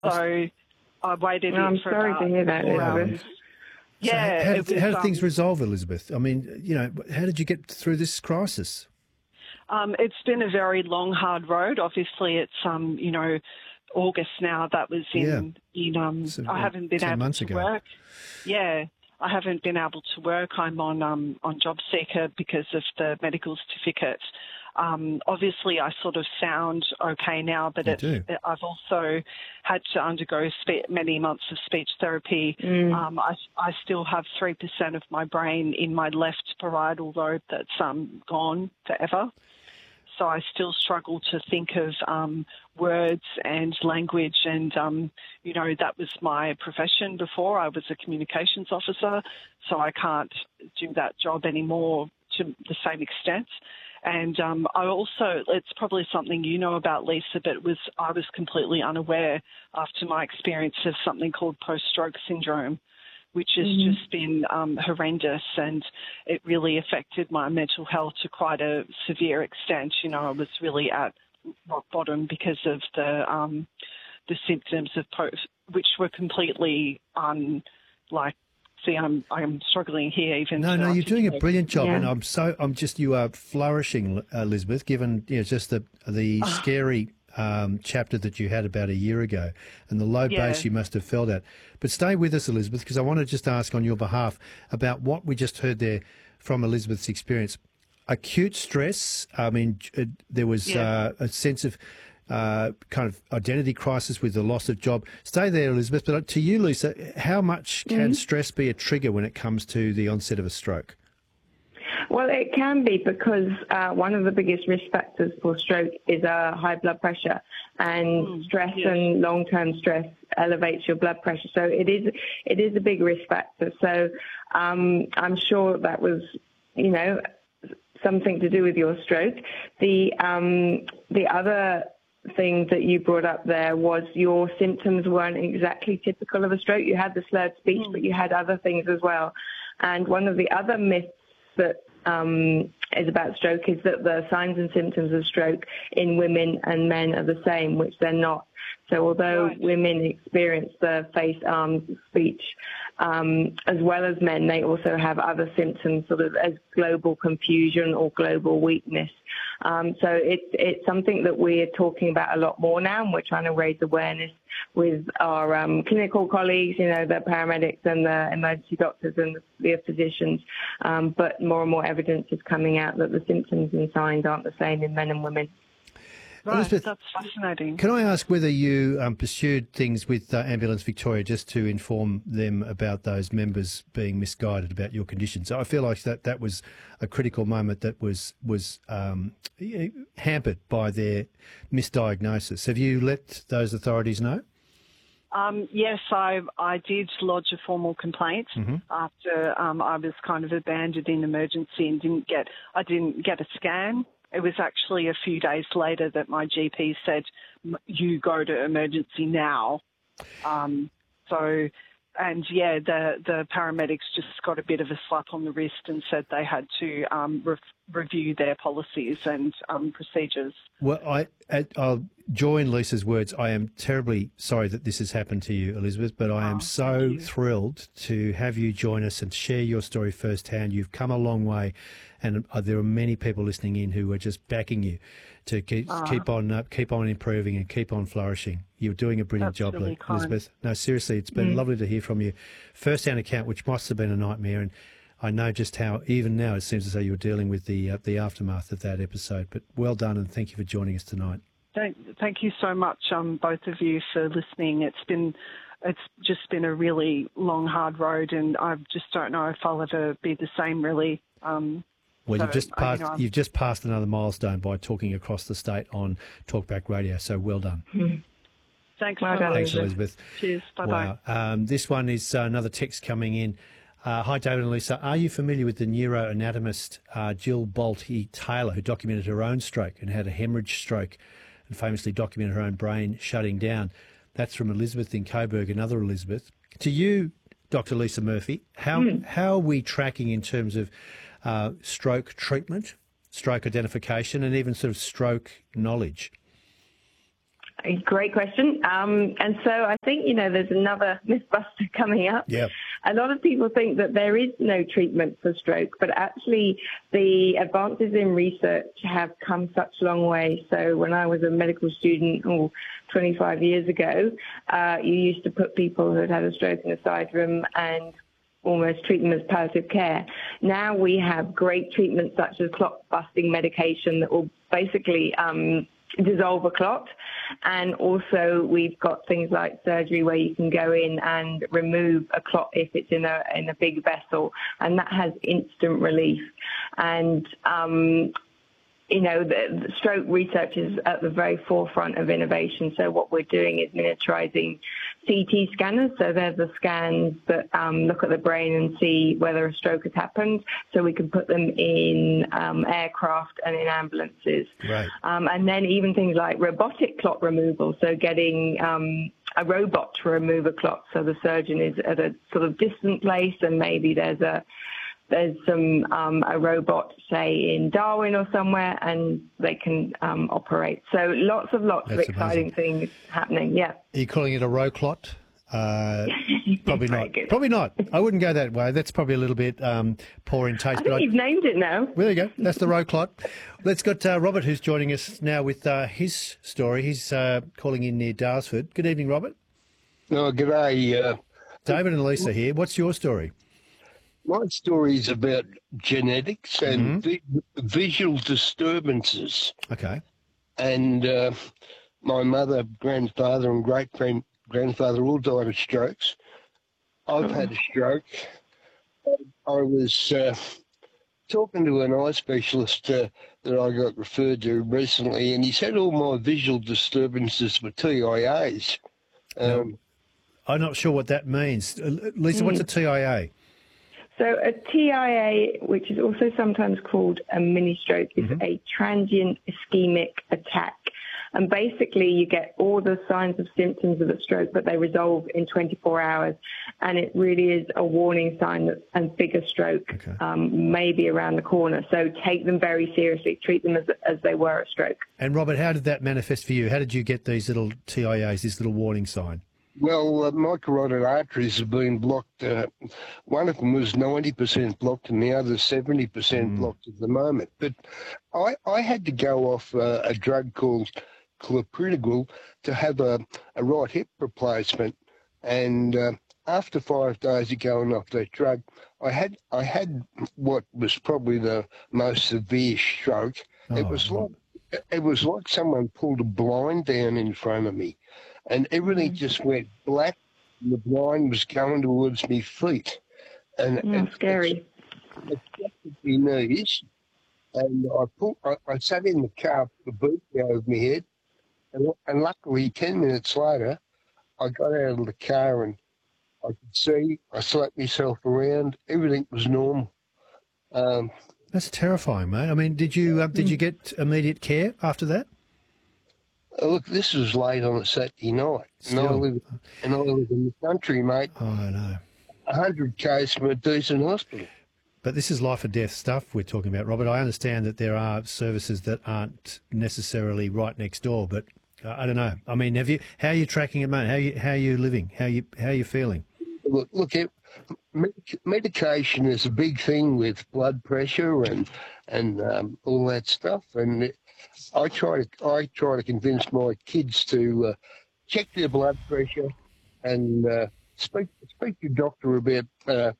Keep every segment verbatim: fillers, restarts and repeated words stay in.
So I waited No, in I'm for sorry about to hear that, four Elizabeth. hours. So Yeah. how, it did, was, how did things um, resolve, Elizabeth? I mean, you know, how did you get through this crisis? Um, it's been a very long, hard road. Obviously, it's um, you know, August now. That was in Yeah. in um. So, I haven't been ten able months to ago. work. Yeah, I haven't been able to work. I'm on um on job seeker because of the medical certificate. Um, obviously, I sort of sound okay now, but You it's, do. I've also had to undergo spe- many months of speech therapy. Mm. Um, I, I still have three percent of my brain in my left parietal lobe that's um, gone forever. So I still struggle to think of um, words and language. And, um, you know, that was my profession before. I was a communications officer, so I can't do that job anymore to the same extent. And um, I also, it's probably something you know about, Lisa, but it was I was completely unaware after my experience of something called post-stroke syndrome, which has Mhm. just been um, horrendous, and it really affected my mental health to quite a severe extent. You know, I was really at rock bottom because of the um, the symptoms of post, which were completely un, like. See, I'm I'm struggling here even. No, to no, you're doing a articulate. brilliant job, Yeah. and I'm so I'm just you are flourishing, Elizabeth. Given you know, just the the scary um, chapter that you had about a year ago, and the low Yeah. base you must have felt at. But stay with us, Elizabeth, because I want to just ask on your behalf about what we just heard there from Elizabeth's experience. Acute stress. I mean, uh, there was Yeah. uh, a sense of. Uh, kind of identity crisis with the loss of job. Stay there, Elizabeth. But to you, Lisa, how much can stress be a trigger when it comes to the onset of a stroke? Well, it can be because uh, one of the biggest risk factors for stroke is uh, high blood pressure, and Mm, stress yes. and long-term stress elevates your blood pressure. So it is it is a big risk factor. So um, I'm sure that was, you know, something to do with your stroke. The um, the other thing that you brought up there was your symptoms weren't exactly typical of a stroke. You had the slurred speech, Mm. but you had other things as well. And one of the other myths that um, is about stroke is that the signs and symptoms of stroke in women and men are the same, which they're not. So although Right. women experience the face, arms, speech, um, as well as men, they also have other symptoms, sort of as global confusion or global weakness. Um, so it's it's something that we're talking about a lot more now, and we're trying to raise awareness with our um, clinical colleagues, you know, the paramedics and the emergency doctors and the physicians. Um, but more and more evidence is coming out that the symptoms and signs aren't the same in men and women. Right, Elizabeth, that's fascinating. Can I ask whether you um, pursued things with uh, Ambulance Victoria just to inform them about those members being misguided about your condition? So I feel like that, that was a critical moment that was was um, hampered by their misdiagnosis. Have you let those authorities know? Um, yes, I I did lodge a formal complaint Mm-hmm. after um, I was kind of abandoned in emergency and didn't get I didn't get a scan. It was actually a few days later that my G P said, "You go to emergency now." Um, so, and yeah, the the paramedics just got a bit of a slap on the wrist and said they had to um, re- review their policies and um, procedures. Well, I, I'll join Lisa's words. I am terribly sorry that this has happened to you, Elizabeth, but I am Oh, so thank you. thrilled to have you join us and share your story firsthand. You've come a long way, and uh, there are many people listening in who are just backing you to keep, Ah. keep on uh, keep on improving and keep on flourishing. You're doing a brilliant That's job, really Li- kind. Elizabeth. No, seriously, it's been lovely to hear from you. First-hand account, which must have been a nightmare, and I know just how, even now, it seems as though you're dealing with the uh, the aftermath of that episode. But well done, and thank you for joining us tonight. Thank, thank you so much, um, both of you, for listening. It's been, it's just been a really long, hard road, and I just don't know if I'll ever be the same. Really. Um, Well, so, you've just uh, passed. You know, You've just passed another milestone by talking across the state on Talkback Radio. So well done. thanks Well so done, much. Thanks, Elizabeth. Cheers. Bye bye. Wow. Um, this one is uh, another text coming in. Uh, hi, David and Lisa. Are you familiar with the neuroanatomist uh, Jill Bolte Taylor, who documented her own stroke and had a hemorrhage stroke and famously documented her own brain shutting down? That's from Elizabeth in Coburg, another Elizabeth. To you, Doctor Lisa Murphy, how, how are we tracking in terms of uh, stroke treatment, stroke identification, and even sort of stroke knowledge? A great question. Um, and so I think, you know, there's another mythbuster coming up. Yeah. A lot of people think that there is no treatment for stroke, but actually the advances in research have come such a long way. So when I was a medical student, oh, twenty-five years ago, uh, you used to put people who had had a stroke in a side room and almost treat them as palliative care. Now we have great treatments such as clot-busting medication that will basically um, dissolve a clot, and also we've got things like surgery where you can go in and remove a clot if it's in a in a big vessel, and that has instant relief. And um, you know, the, the stroke research is at the very forefront of innovation. So what we're doing is miniaturizing C T scanners. So they're the scans that um, look at the brain and see whether a stroke has happened. So we can put them in um, aircraft and in ambulances. Right. Um, and then even things like robotic clot removal. So getting um, a robot to remove a clot. So the surgeon is at a sort of distant place, and maybe there's a There's some um, a robot, say, in Darwin or somewhere, and they can um, operate. So lots of lots That's of exciting amazing. things happening. Yeah. Are you calling it a row clot? Uh, probably Very not. good. Probably not. I wouldn't go that way. That's probably a little bit um, poor in taste. I think but you've named it now. Well, there you go. That's the row clot. Let's got uh, Robert, who's joining us now with uh, his story. He's uh, calling in near Daresford. Good evening, Robert. Oh, g'day. Uh, David and Lisa here. What's your story? my story is about genetics and vi- visual disturbances. Okay. And uh, my mother, grandfather, and great grand- grandfather all died of strokes. I've had a stroke. I was uh, talking to an eye specialist uh, that I got referred to recently, and he said all my visual disturbances were T I As. Um, I'm not sure what that means. Uh, Lisa, what's a T I A? So a T I A, which is also sometimes called a mini stroke, is Mm-hmm. a transient ischemic attack. And basically you get all the signs of symptoms of a stroke, but they resolve in twenty-four hours. And it really is a warning sign that a bigger stroke Okay. um, may be around the corner. So take them very seriously. Treat them as, as they were a stroke. And Robert, how did that manifest for you? How did you get these little T I As, this little warning sign? Well, uh, my carotid arteries have been blocked. Uh, one of them was ninety percent blocked and the other seventy percent Mm. blocked at the moment. But I, I had to go off uh, a drug called clopidogrel to have a, a right hip replacement. And uh, after five days of going off that drug, I had I had what was probably the most severe stroke. It Oh, was Rob. like it was like someone pulled a blind down in front of me. And everything just went black. And the blind was going towards me feet, and Mm, it, scary. It affected my knees. And I pulled. I, I sat in the car, put the boot over my head, and, and luckily, ten minutes later, I got out of the car and I could see. I slapped myself around. Everything was normal. Um, That's terrifying, mate. I mean, did you uh, did you get immediate care after that? look, this was late on a Saturday night, and I Still. live and I live in the country, mate. Oh, I know. A hundred k's from a decent hospital. But this is life or death stuff we're talking about, Robert. I understand that there are services that aren't necessarily right next door, but uh, I don't know. I mean, have you? How are you tracking it, mate? How you? How are you living? How you? How are you feeling? Look, look it, medic- medication is a big thing with blood pressure and and um, all that stuff. And it, I try to I try to convince my kids to uh, check their blood pressure and uh, speak speak to your doctor about uh,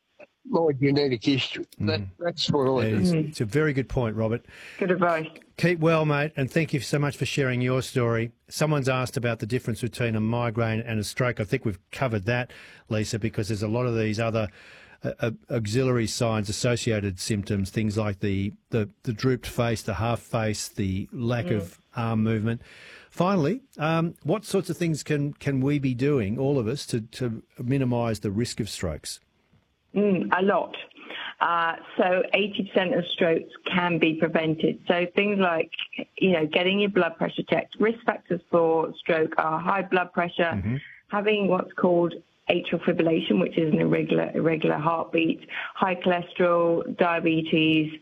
my genetic history. That, that's what I It do. is, it's a very good point, Robert. Good advice. Keep well, mate, and thank you so much for sharing your story. Someone's asked about the difference between a migraine and a stroke. I think we've covered that, Lisa, because there's a lot of these other uh, uh, auxiliary signs, associated symptoms, things like the, the, the drooped face, the half face, the lack of arm movement. Finally, um, what sorts of things can, can we be doing, all of us, to, to minimise the risk of strokes? Mm, a lot. Uh, so eighty percent of strokes can be prevented. So things like, you know, getting your blood pressure checked. Risk factors for stroke are high blood pressure, Mm-hmm. having what's called atrial fibrillation, which is an irregular, irregular heartbeat, high cholesterol, diabetes,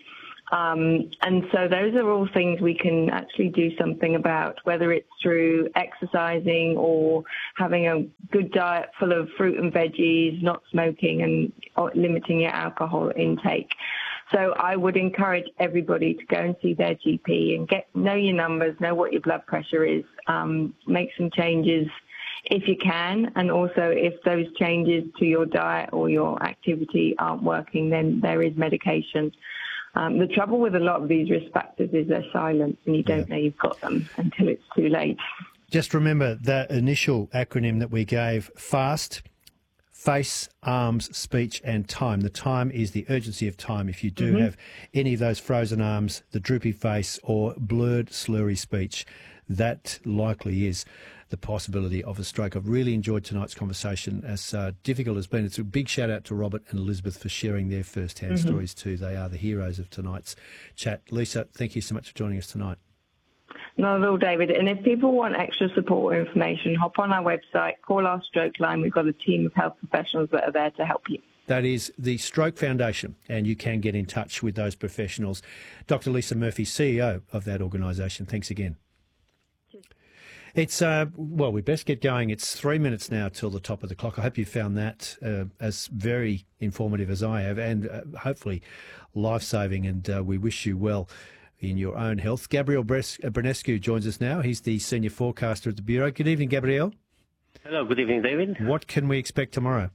Um, and so those are all things we can actually do something about, whether it's through exercising or having a good diet full of fruit and veggies, not smoking, and limiting your alcohol intake. So I would encourage everybody to go and see their G P and get know your numbers, know what your blood pressure is, um, make some changes if you can. And also if those changes to your diet or your activity aren't working, then there is medication. Um, the trouble with a lot of these risk factors is they're silent and you don't yeah. know you've got them until it's too late. Just remember that initial acronym that we gave, FAST, face, arms, speech and time. The time is the urgency of time. If you do mm-hmm. have any of those frozen arms, the droopy face or blurred, slurry speech, that likely is the possibility of a stroke. I've really enjoyed tonight's conversation, as uh, difficult as it's been. It's a big shout out to Robert and Elizabeth for sharing their first-hand mm-hmm. stories too. They are the heroes of tonight's chat. Lisa, thank you so much for joining us tonight. Not at all, David. And if people want extra support or information, hop on our website, call our stroke line. We've got a team of health professionals that are there to help you. That is the Stroke Foundation, and you can get in touch with those professionals. Doctor Lisa Murphy, C E O of that organisation, thanks again. It's, uh, well, we best get going. It's three minutes now till the top of the clock. I hope you found that uh, as very informative as I have, and uh, hopefully life-saving, and uh, we wish you well in your own health. Gabriel Brunescu joins us now. He's the Senior Forecaster at the Bureau. Good evening, Gabriel. Hello, good evening, David. What can we expect tomorrow?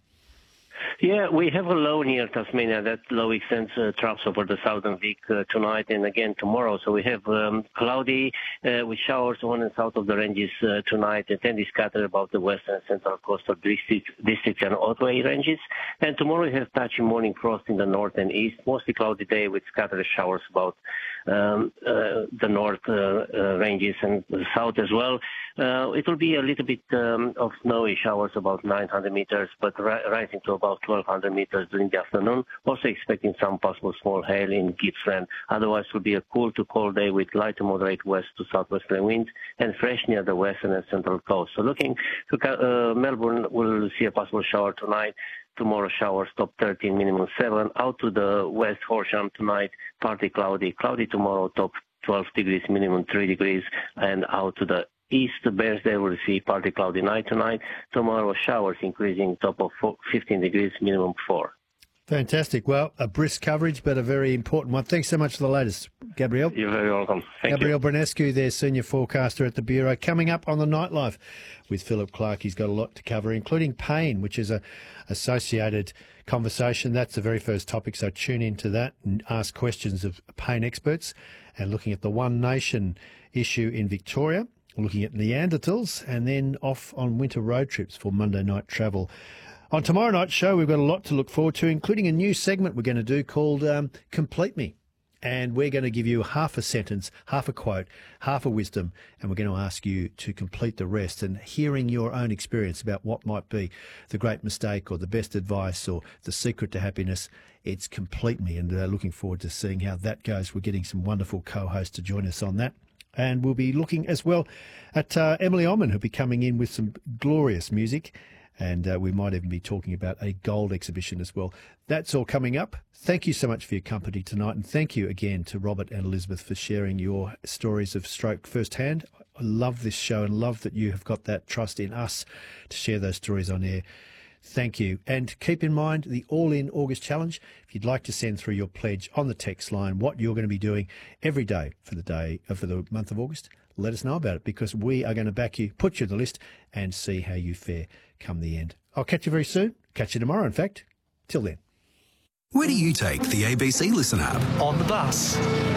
Yeah, we have a low near Tasmania. That low extends uh, troughs over the southern Vic uh, tonight and again tomorrow. So we have um, cloudy uh, with showers on and south of the ranges uh, tonight, and then they scatter about the western and central coastal district, districts and Otway ranges. And tomorrow we have patchy morning frost in the north and east, mostly cloudy day with scattered showers about um, uh, the north uh, uh, ranges and the south as well. Uh, it will be a little bit um, of snowy showers about nine hundred meters, but ri- rising to about twelve hundred meters during the afternoon. Also expecting some possible small hail in Gippsland. Otherwise, it will be a cool to cold day with light to moderate west to southwesterly winds and fresh near the western and central coast. So looking to uh, Melbourne, we'll see a possible shower tonight. Tomorrow showers, top thirteen, minimum seven. Out to the west Horsham tonight, partly cloudy. Cloudy tomorrow, top twelve degrees, minimum three degrees. And out to the east, Bearsdale will see partly cloudy night tonight. Tomorrow showers increasing, top of fifteen degrees, minimum four. Fantastic. Well, a brisk coverage, but a very important one. Thanks so much for the latest, Gabriel. You're very welcome. Thank Gabriel you. Brunescu, their Senior Forecaster at the Bureau. Coming up on the Nightlife with Philip Clark. He's got a lot to cover, including pain, which is a associated conversation. That's the very first topic, so tune into that and ask questions of pain experts. And looking at the One Nation issue in Victoria, looking at Neanderthals, and then off on winter road trips for Monday night travel. On tomorrow night's show, we've got a lot to look forward to, including a new segment we're going to do called um, Complete Me. And we're going to give you half a sentence, half a quote, half a wisdom, and we're going to ask you to complete the rest. And hearing your own experience about what might be the great mistake or the best advice or the secret to happiness, it's Complete Me. And uh, looking forward to seeing how that goes. We're getting some wonderful co-hosts to join us on that. And we'll be looking as well at uh, Emily Oman, who'll be coming in with some glorious music. And uh, we might even be talking about a gold exhibition as well. That's all coming up. Thank you so much for your company tonight. And thank you again to Robert and Elizabeth for sharing your stories of stroke firsthand. I love this show and love that you have got that trust in us to share those stories on air. Thank you. And keep in mind the All In August Challenge. If you'd like to send through your pledge on the text line, what you're going to be doing every day for the day uh, for the month of August, let us know about it, because we are going to back you, put you on the list, and see how you fare come the end. I'll catch you very soon. Catch you tomorrow, in fact. Till then. Where do you take the A B C Listen app? On the bus.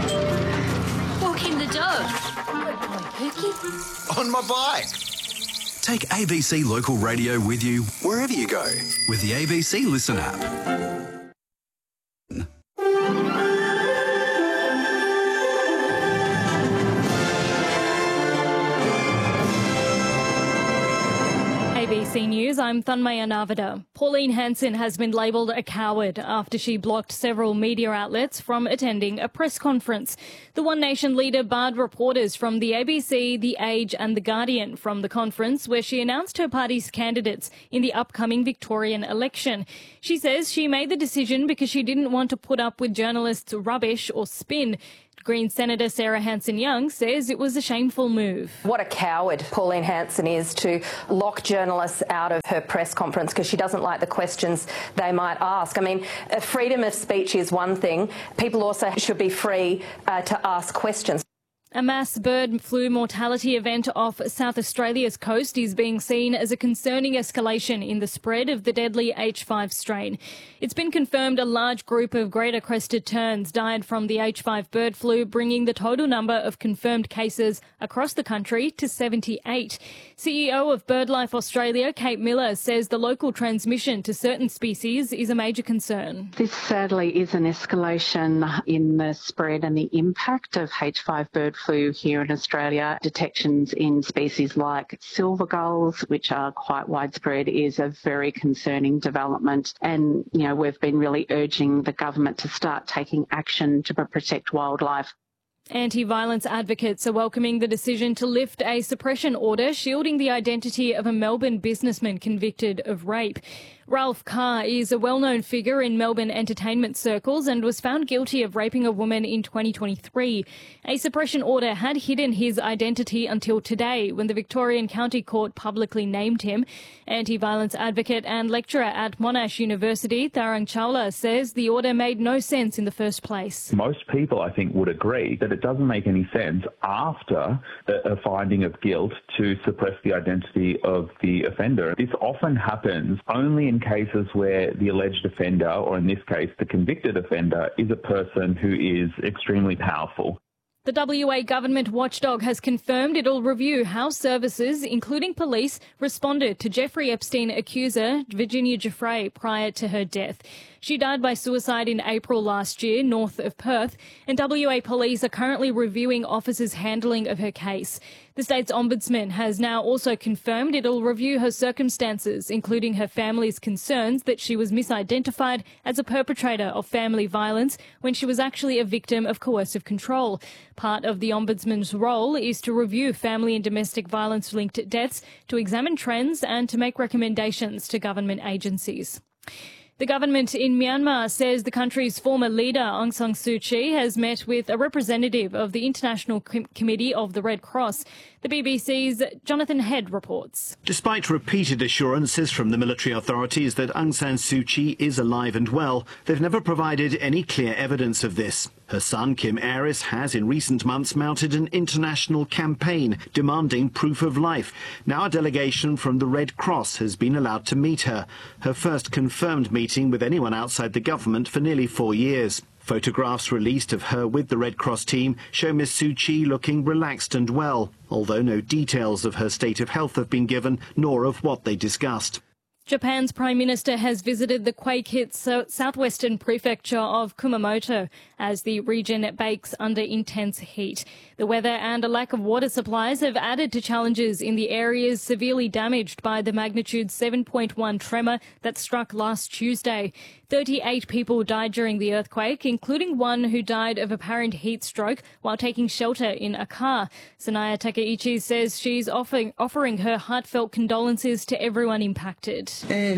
Walking the dog. Good boy, Pookie. On my bike. Take A B C Local Radio with you wherever you go with the A B C Listen app. A B B C News, I'm Thanmaya Navada. Pauline Hanson has been labelled a coward after she blocked several media outlets from attending a press conference. The One Nation leader barred reporters from the A B C, The Age and The Guardian from the conference where she announced her party's candidates in the upcoming Victorian election. She says she made the decision because she didn't want to put up with journalists' rubbish or spin. Green Senator Sarah Hanson-Young says it was a shameful move. What a coward Pauline Hanson is to lock journalists out of her press conference because she doesn't like the questions they might ask. I mean, freedom of speech is one thing. People also should be free uh, to ask questions. A mass bird flu mortality event off South Australia's coast is being seen as a concerning escalation in the spread of the deadly H five strain. It's been confirmed a large group of greater crested terns died from the H five bird flu, bringing the total number of confirmed cases across the country to seventy-eight. C E O of BirdLife Australia, Kate Miller, says the local transmission to certain species is a major concern. This sadly is an escalation in the spread and the impact of H five bird flu here in Australia. Detections in species like silver gulls, which are quite widespread, is a very concerning development. And, you know, we've been really urging the government to start taking action to protect wildlife. Anti-violence advocates are welcoming the decision to lift a suppression order shielding the identity of a Melbourne businessman convicted of rape. Ralph Carr is a well-known figure in Melbourne entertainment circles and was found guilty of raping a woman in twenty twenty-three. A suppression order had hidden his identity until today when the Victorian County Court publicly named him. Anti-violence advocate and lecturer at Monash University, Tharang Chawla, says the order made no sense in the first place. Most people, I think, would agree that it doesn't make any sense after a finding of guilt to suppress the identity of the offender. This often happens only in cases where the alleged offender, or in this case the convicted offender, is a person who is extremely powerful. The W A government watchdog has confirmed it'll review how services, including police, responded to Jeffrey Epstein accuser Virginia Giuffre prior to her death. She died by suicide in April last year, north of Perth, and W A police are currently reviewing officers' handling of her case. The state's ombudsman has now also confirmed it'll review her circumstances, including her family's concerns that she was misidentified as a perpetrator of family violence when she was actually a victim of coercive control. Part of the ombudsman's role is to review family and domestic violence-linked deaths, to examine trends and to make recommendations to government agencies. The government in Myanmar says the country's former leader, Aung San Suu Kyi, has met with a representative of the International Com- Committee of the Red Cross. The B B C's Jonathan Head reports. Despite repeated assurances from the military authorities that Aung San Suu Kyi is alive and well, they've never provided any clear evidence of this. Her son, Kim Aris, has in recent months mounted an international campaign demanding proof of life. Now a delegation from the Red Cross has been allowed to meet her, her first confirmed meeting with anyone outside the government for nearly four years. Photographs released of her with the Red Cross team show Miss Suu Kyi looking relaxed and well, although no details of her state of health have been given, nor of what they discussed. Japan's Prime Minister has visited the quake-hit so- southwestern prefecture of Kumamoto as the region bakes under intense heat. The weather and a lack of water supplies have added to challenges in the areas severely damaged by the magnitude seven point one tremor that struck last Tuesday. thirty-eight people died during the earthquake, including one who died of apparent heat stroke while taking shelter in a car. Sanaya Takeichi says she's offering, offering her heartfelt condolences to everyone impacted.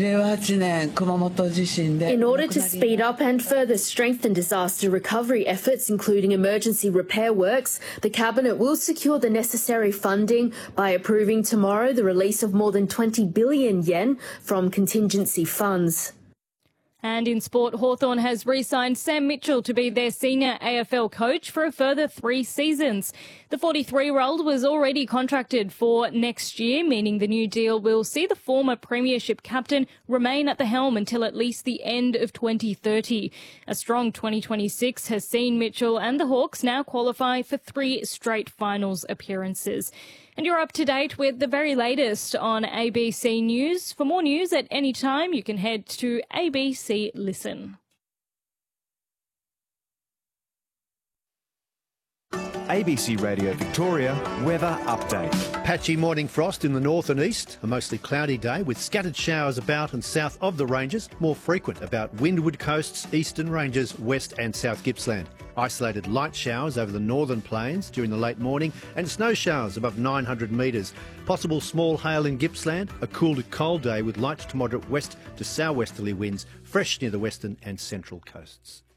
In order to speed up and further strengthen disaster recovery efforts, including emergency repair works, the Cabinet will secure the necessary funding by approving tomorrow the release of more than twenty billion yen from contingency funds. And in sport, Hawthorn has re-signed Sam Mitchell to be their senior A F L coach for a further three seasons. The forty-three-year-old was already contracted for next year, meaning the new deal will see the former premiership captain remain at the helm until at least the end of twenty thirty. A strong twenty twenty-six has seen Mitchell and the Hawks now qualify for three straight finals appearances. And you're up to date with the very latest on A B C News. For more news at any time, you can head to A B C Listen. A B C Radio Victoria weather update. Patchy morning frost in the north and east. A mostly cloudy day with scattered showers about and south of the ranges. More frequent about windward coasts, eastern ranges, west and south Gippsland. Isolated light showers over the northern plains during the late morning and snow showers above nine hundred metres. Possible small hail in Gippsland. A cool to cold day with light to moderate west to southwesterly winds, fresh near the western and central coasts.